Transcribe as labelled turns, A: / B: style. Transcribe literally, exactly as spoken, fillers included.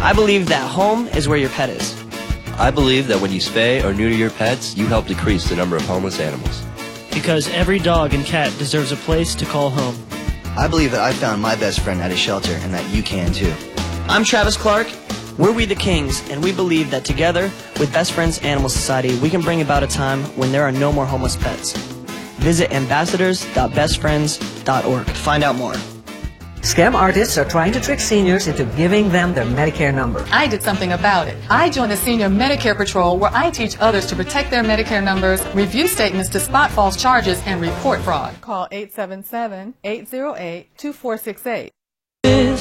A: I believe that home is where your pet is.
B: I believe that when you spay or neuter your pets, you help decrease the number of homeless animals.
C: Because every dog and cat deserves a place to call home.
D: I believe that I found my best friend at a shelter and that you can too.
A: I'm Travis Clark. We're We the Kings, and we believe that together with Best Friends Animal Society, we can bring about a time when there are no more homeless pets. Visit ambassadors dot best friends dot org to find out more.
E: Scam artists are trying to trick seniors into giving them their Medicare number.
F: I did something about it. I joined the Senior Medicare Patrol, where I teach others to protect their Medicare numbers, review statements to spot false charges, and report fraud.
G: Call eight seven seven, eight zero eight, two four six eight.